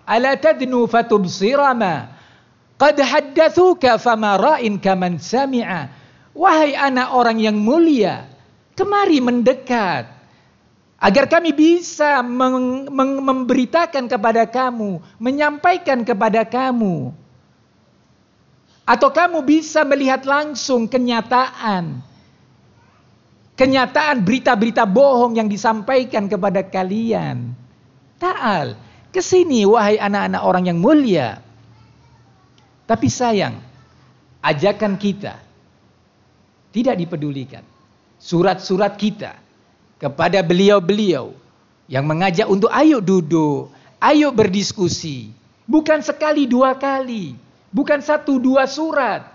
ala tadnu fatubsirama qad haddatsuka fama ra'in kaman sami'a. Wahai anak orang yang mulia, kemari mendekat agar kami bisa memberitakan kepada kamu, menyampaikan kepada kamu, atau kamu bisa melihat langsung kenyataan berita-berita bohong yang disampaikan kepada kalian. Ta'al, kesini wahai anak-anak orang yang mulia. Tapi sayang, ajakan kita tidak dipedulikan. Surat-surat kita kepada beliau-beliau yang mengajak untuk ayo duduk, ayo berdiskusi. Bukan sekali dua kali, bukan satu dua surat.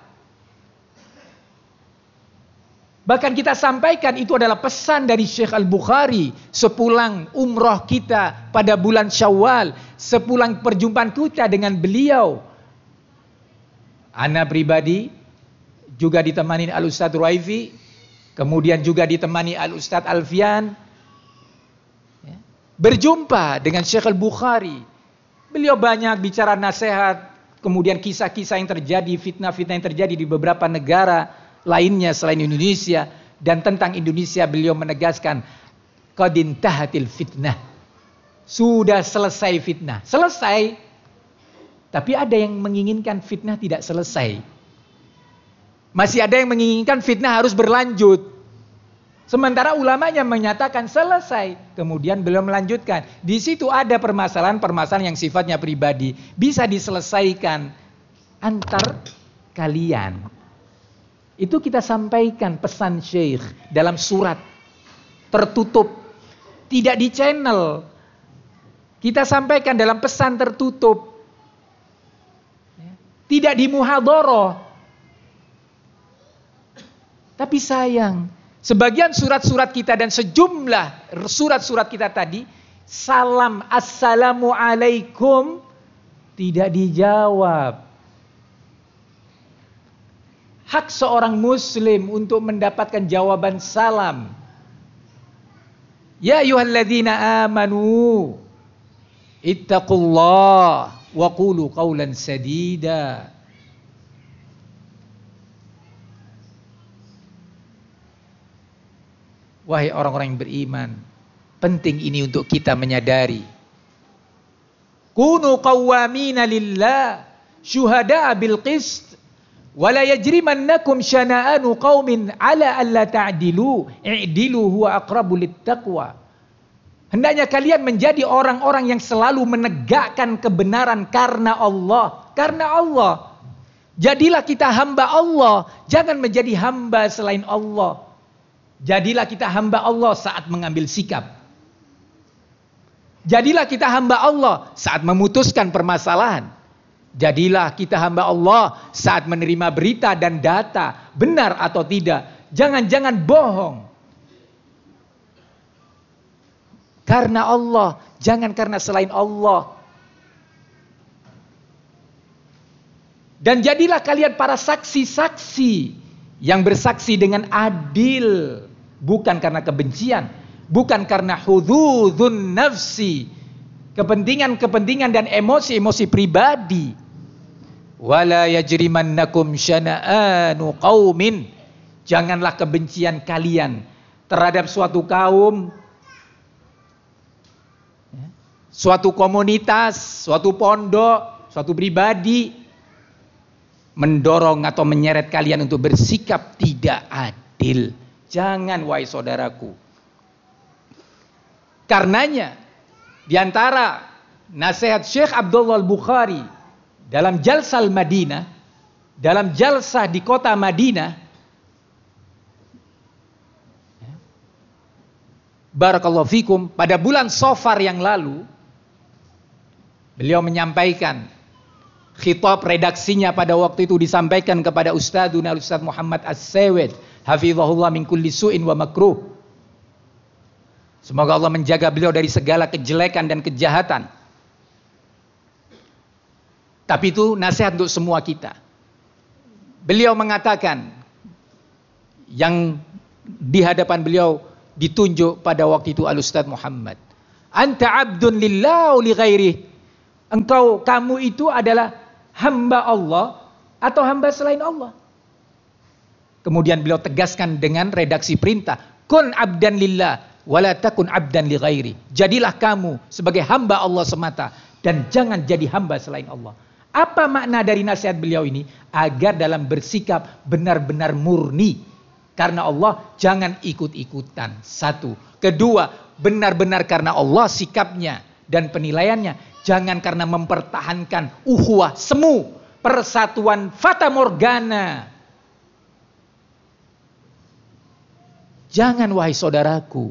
Bahkan kita sampaikan itu adalah pesan dari Syekh Al-Bukhari sepulang umrah kita pada bulan Syawal, sepulang perjumpaan kita dengan beliau. Ana pribadi juga ditemani Al-Ustadz Ruaifi, kemudian juga ditemani Al-Ustadz Alfian, berjumpa dengan Syekh Al-Bukhari. Beliau banyak bicara nasihat, kemudian kisah-kisah yang terjadi, fitnah-fitnah yang terjadi di beberapa negara lainnya selain Indonesia. Dan tentang Indonesia beliau menegaskan, qad intahatil fitnah, sudah selesai fitnah. Selesai, tapi ada yang menginginkan fitnah tidak selesai. Masih ada yang menginginkan fitnah harus berlanjut. Sementara ulamanya menyatakan selesai. Kemudian beliau melanjutkan, di situ ada permasalahan-permasalahan yang sifatnya pribadi, bisa diselesaikan antar kalian. Itu kita sampaikan pesan Syekh dalam surat tertutup, tidak di channel. Kita sampaikan dalam pesan tertutup, tidak di muhadharah. Tapi sayang, sebagian surat-surat kita dan sejumlah surat-surat kita tadi, salam assalamu alaikum tidak dijawab. Hak seorang muslim untuk mendapatkan jawaban salam. Ya ayyuhalladzina amanu ittaqullah wa qulu qawlan sadida. Wahai orang-orang yang beriman, penting ini untuk kita menyadari. Kunu qawwamina lillah syuhada'a bil qist wala yajrimannakum syana'anu qaumin ala alla ta'dilu i'dilu huwa aqrabu littaqwa. Hendaknya kalian menjadi orang-orang yang selalu menegakkan kebenaran karena Allah. Karena Allah. Jadilah kita hamba Allah, jangan menjadi hamba selain Allah. Jadilah kita hamba Allah saat mengambil sikap. Jadilah kita hamba Allah saat memutuskan permasalahan. Jadilah kita hamba Allah saat menerima berita dan data, benar atau tidak. Jangan-jangan bohong. Karena Allah, jangan karena selain Allah. Dan jadilah kalian para saksi-saksi yang bersaksi dengan adil. Bukan karena kebencian, bukan karena hudzudzun nafsi, kepentingan-kepentingan dan emosi-emosi pribadi. Wala yajrimannakum syana'anu qaumin, janganlah kebencian kalian terhadap suatu kaum, suatu komunitas, suatu pondok, suatu pribadi mendorong atau menyeret kalian untuk bersikap tidak adil. Jangan, wahai saudaraku. Karenanya di antara nasihat Syekh Abdullah Al-Bukhari dalam Jalsah Madinah, dalam jalsah di kota Madinah, barakallahu fikum, pada bulan Safar yang lalu, beliau menyampaikan khitab redaksinya pada waktu itu disampaikan kepada Ustadzuna Ustadz Muhammad As-Sewed, hafizahullah min kulli su'in wa makruh. Semoga Allah menjaga beliau dari segala kejelekan dan kejahatan. Tapi itu nasihat untuk semua kita. Beliau mengatakan, yang di hadapan beliau ditunjuk pada waktu itu Al-Ustadz Muhammad, anta abdun lillah li ghairih Kamu itu adalah hamba Allah atau hamba selain Allah. Kemudian beliau tegaskan dengan redaksi perintah, kun abdan lillah wala takun abdan li ghairi. Jadilah kamu sebagai hamba Allah semata dan jangan jadi hamba selain Allah. Apa makna dari nasihat beliau ini? Agar dalam bersikap benar-benar murni karena Allah, jangan ikut-ikutan. Satu. Kedua, benar-benar karena Allah sikapnya dan penilaiannya. Jangan karena mempertahankan ukhuwah semu, persatuan fata morgana. Jangan wahai saudaraku.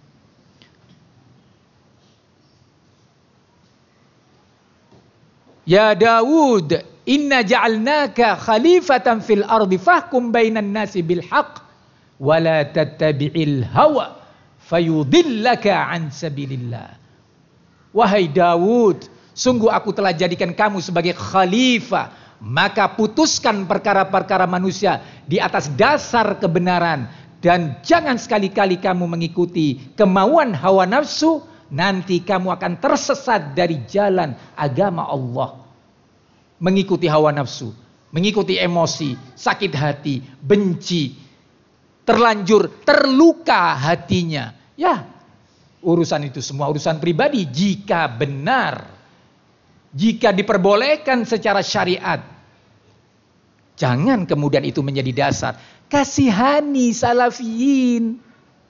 Ya Daud, inna ja'alnaka khalifatan fil ardi fahkum bainan nasi bil haqq wa la tattabi'il hawa fayudillaka an sabilillah. Wahai Daud, sungguh aku telah jadikan kamu sebagai khalifah, maka putuskan perkara-perkara manusia di atas dasar kebenaran dan jangan sekali-kali kamu mengikuti kemauan hawa nafsu, nanti kamu akan tersesat dari jalan agama Allah. Mengikuti hawa nafsu, mengikuti emosi, sakit hati, benci, terlanjur terluka hatinya. Ya, urusan itu semua urusan pribadi jika benar, jika diperbolehkan secara syariat. Jangan kemudian itu menjadi dasar. Kasihani salafiyin.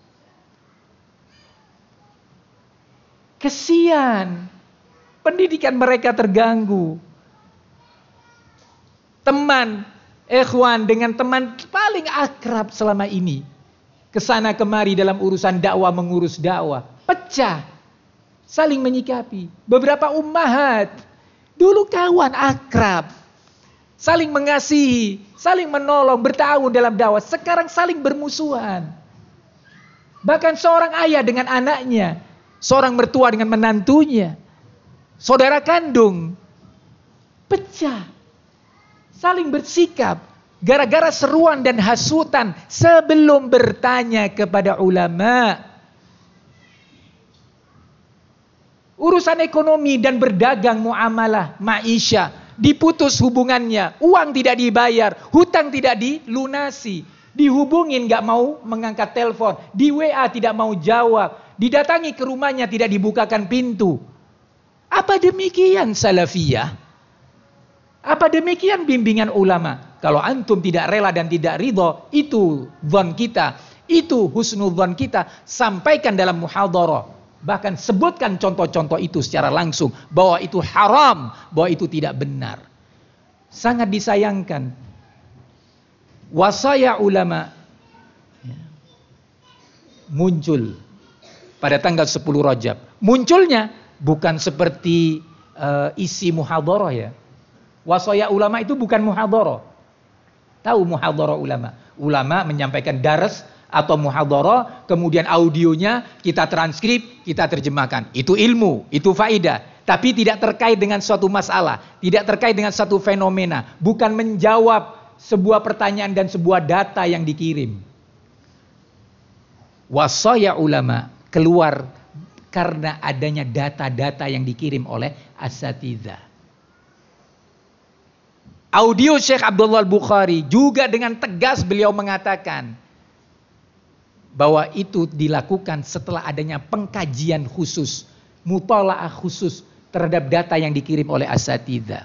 Kesian. Pendidikan mereka terganggu. Teman, ikhwan dengan teman paling akrab selama ini. Kesana kemari dalam urusan dakwah, mengurus dakwah. Pecah. Saling menyikapi. Beberapa ummahat. Dulu kawan akrab. Saling mengasihi. Saling menolong, bertahun dalam dakwah. Sekarang saling bermusuhan. Bahkan seorang ayah dengan anaknya. Seorang mertua dengan menantunya. Saudara kandung. Pecah. Saling bersikap. Gara-gara seruan dan hasutan. Sebelum bertanya kepada ulama. Urusan ekonomi dan berdagang muamalah, maisha, diputus hubungannya, uang tidak dibayar, hutang tidak dilunasi, dihubungin gak mau mengangkat telepon, di WA tidak mau jawab, didatangi ke rumahnya tidak dibukakan pintu. Apa demikian salafiyah? Apa demikian bimbingan ulama? Kalau antum tidak rela dan tidak ridho, itu dzan kita, itu husnudzan kita, sampaikan dalam muhadharah. Bahkan sebutkan contoh-contoh itu secara langsung. Bahwa itu haram. Bahwa itu tidak benar. Sangat disayangkan. Wasaya ulama. Muncul. Pada tanggal 10 Rajab. Munculnya bukan seperti isi muhadharah ya. Wasaya ulama itu bukan muhadharah. Tahu muhadharah ulama. Ulama menyampaikan daras atau muhadharah, kemudian audionya kita transkrip, kita terjemahkan. Itu ilmu, itu faedah. Tapi tidak terkait dengan suatu masalah, tidak terkait dengan satu fenomena, bukan menjawab sebuah pertanyaan dan sebuah data yang dikirim. Wasaya ulama keluar karena adanya data-data yang dikirim oleh asatidzah. Audio Syekh Abdullah Al-Bukhari juga dengan tegas beliau mengatakan bahwa itu dilakukan setelah adanya pengkajian khusus, mutalaah khusus terhadap data yang dikirim oleh asatidzah.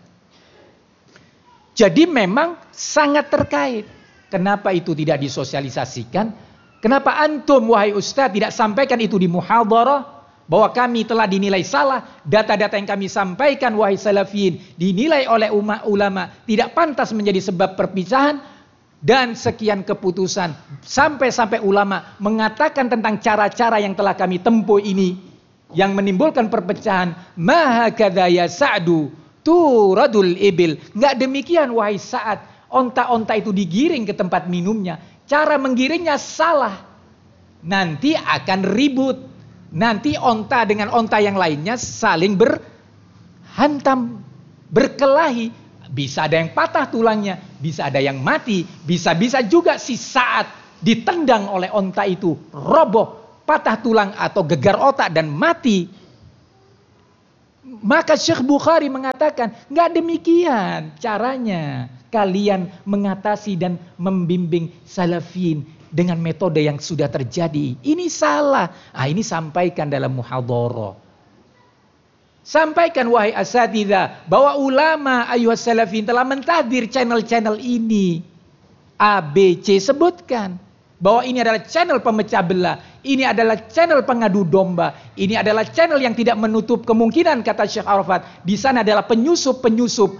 Jadi memang sangat terkait. Kenapa itu tidak disosialisasikan? Kenapa antum wahai ustaz tidak sampaikan itu di muhadharah? Bahwa kami telah dinilai salah, data-data yang kami sampaikan wahai salafiyin dinilai oleh ulama tidak pantas menjadi sebab perpisahan. Dan sekian keputusan sampai ulama mengatakan tentang cara-cara yang telah kami tempuh ini yang menimbulkan perpecahan. Maha kadaya Sa'du turadul ibil. Enggak demikian wahai Sa'ad. Onta-onta itu digiring ke tempat minumnya. Cara menggiringnya salah. Nanti akan ribut. Nanti onta dengan onta yang lainnya saling berhantam, berkelahi. Bisa ada yang patah tulangnya, bisa ada yang mati, bisa-bisa juga si Sa'ad ditendang oleh onta itu, roboh, patah tulang atau gegar otak dan mati. Maka Syekh Bukhari mengatakan, nggak demikian caranya kalian mengatasi dan membimbing salafin dengan metode yang sudah terjadi. Ini salah. Ini sampaikan dalam muhadharah. Sampaikan wahai asatidzah bahwa ulama ayuhas salafin telah mentahdir channel-channel ini. A, B, C sebutkan bahwa ini adalah channel pemecah belah, ini adalah channel pengadu domba, ini adalah channel yang tidak menutup kemungkinan, kata Syekh Arafat, di sana adalah penyusup-penyusup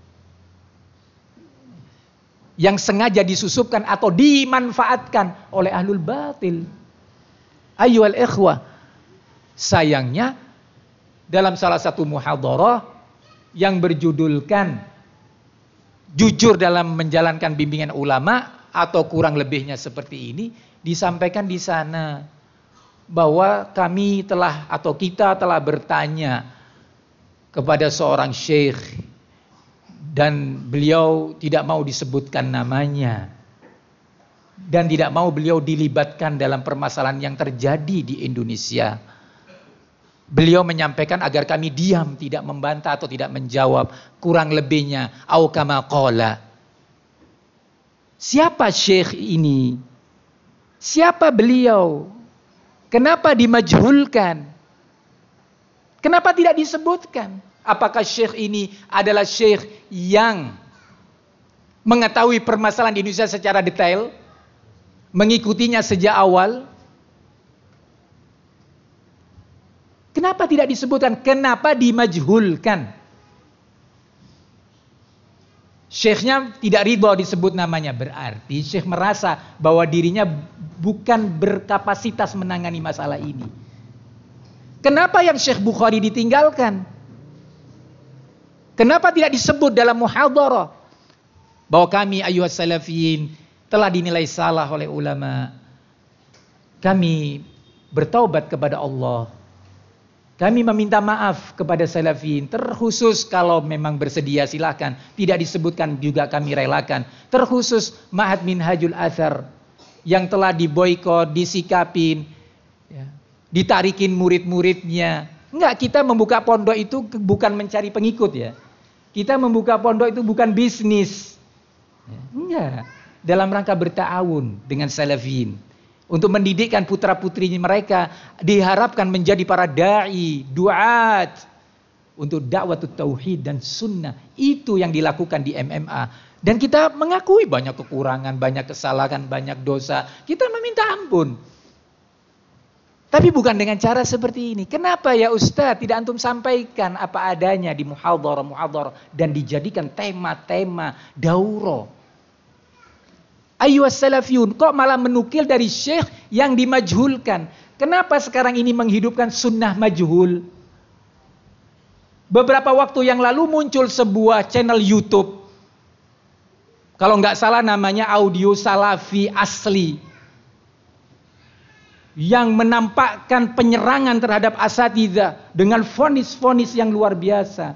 yang sengaja disusupkan atau dimanfaatkan oleh ahlul batil. Ayyuhal ikhwah, sayangnya dalam salah satu muhadharah yang berjudulkan jujur dalam menjalankan bimbingan ulama atau kurang lebihnya seperti ini, disampaikan di sana bahwa kami telah atau kita telah bertanya kepada seorang syekh dan beliau tidak mau disebutkan namanya dan tidak mau beliau dilibatkan dalam permasalahan yang terjadi di Indonesia. Beliau menyampaikan agar kami diam, tidak membantah atau tidak menjawab, kurang lebihnya au kama qala. Siapa syekh ini? Siapa beliau? Kenapa dimajhulkan? Kenapa tidak disebutkan? Apakah syekh ini adalah syekh yang mengetahui permasalahan di Indonesia secara detail? Mengikutinya sejak awal? Kenapa tidak disebutkan? Kenapa dimajhulkan? Syekhnya tidak ridho disebut namanya. Berarti syekh merasa bahwa dirinya bukan berkapasitas menangani masalah ini. Kenapa yang Syekh Bukhari ditinggalkan? Kenapa tidak disebut dalam muhadharah bahwa kami ayuhas salafiyin telah dinilai salah oleh ulama. Kami bertaubat kepada Allah. Kami meminta maaf kepada salafin, terkhusus kalau memang bersedia silakan. Tidak disebutkan juga kami relakan. Terkhusus Ma'had Minhajul Athar yang telah diboikot, disikapin, ditarikin murid-muridnya. Enggak, kita membuka pondok itu bukan mencari pengikut ya. Kita membuka pondok itu bukan bisnis. Enggak, dalam rangka berta'awun dengan salafin. Untuk mendidikkan putra-putrinya mereka, diharapkan menjadi para da'i, duat untuk dakwah tauhid dan sunnah. Itu yang dilakukan di MMA. Dan kita mengakui banyak kekurangan, banyak kesalahan, banyak dosa. Kita meminta ampun. Tapi bukan dengan cara seperti ini. Kenapa ya Ustaz tidak antum sampaikan apa adanya di muhadharah dan dijadikan tema-tema daurah? Ayyuhas salafiyun, kok malah menukil dari syekh yang dimajhulkan? Kenapa sekarang ini menghidupkan sunnah majhul? Beberapa waktu yang lalu muncul sebuah channel YouTube. Kalau nggak salah namanya Audio Salafi Asli. Yang menampakkan penyerangan terhadap asatidzah dengan vonis-vonis yang luar biasa.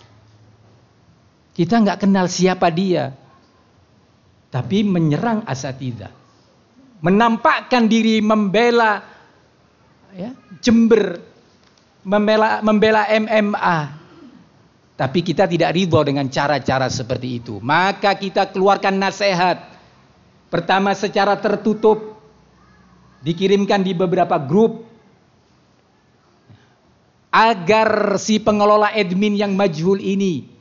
Kita nggak kenal siapa dia. Tapi menyerang asatidzah, menampakkan diri membela Jember, membela MMA. Tapi kita tidak ridho dengan cara-cara seperti itu. Maka kita keluarkan nasihat. Pertama secara tertutup, dikirimkan di beberapa grup, agar si pengelola admin yang majhul ini,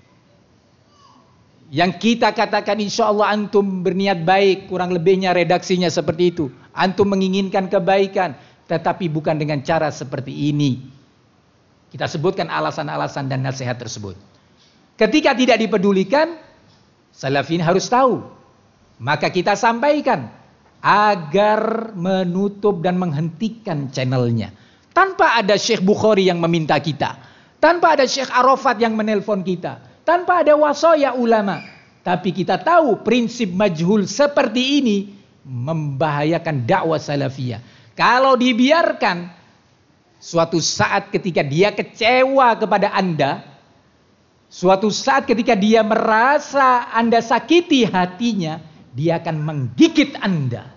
yang kita katakan insya Allah antum berniat baik, kurang lebihnya redaksinya seperti itu. Antum menginginkan kebaikan, tetapi bukan dengan cara seperti ini. Kita sebutkan alasan-alasan dan nasihat tersebut. Ketika tidak dipedulikan, salafin harus tahu. Maka kita sampaikan agar menutup dan menghentikan channelnya. Tanpa ada Syekh Bukhari yang meminta kita. Tanpa ada Syekh Arafat yang menelpon kita. Tanpa ada wasaya ulama. Tapi kita tahu prinsip majhul seperti ini membahayakan dakwah salafiyah. Kalau dibiarkan, suatu saat ketika dia kecewa kepada Anda, suatu saat ketika dia merasa Anda sakiti hatinya, dia akan menggigit Anda.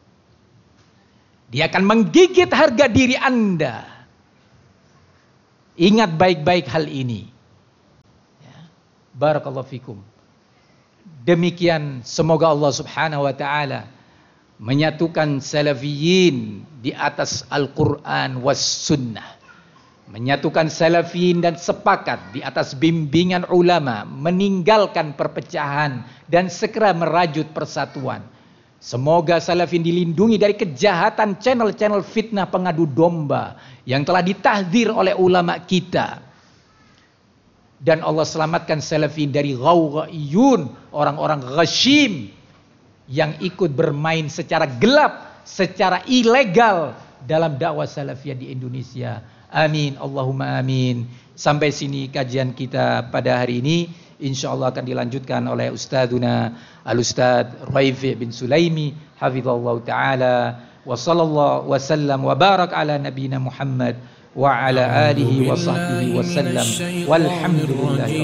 Dia akan menggigit harga diri Anda. Ingat baik-baik hal ini. Ya. Barakallahu fikum. Demikian semoga Allah Subhanahu wa taala menyatukan salafiyin di atas Al-Qur'an was sunnah. Menyatukan salafiyin dan sepakat di atas bimbingan ulama, meninggalkan perpecahan dan segera merajut persatuan. Semoga salafin dilindungi dari kejahatan channel-channel fitnah pengadu domba yang telah ditahdzir oleh ulama kita. Dan Allah selamatkan salafin dari ghawghaiyun, orang-orang ghashim yang ikut bermain secara gelap, secara ilegal dalam dakwah salafiyah di Indonesia. Amin, Allahumma amin. Sampai sini kajian kita pada hari ini. InsyaAllah akan dilanjutkan oleh Ustadzuna Al-Ustadz Raifi bin Sulaimi hafizallahu ta'ala wa sallallahu wa sallam wa barak ala nabiyina Muhammad wa ala alihi wa sahbihi wa sallam walhamdulillah.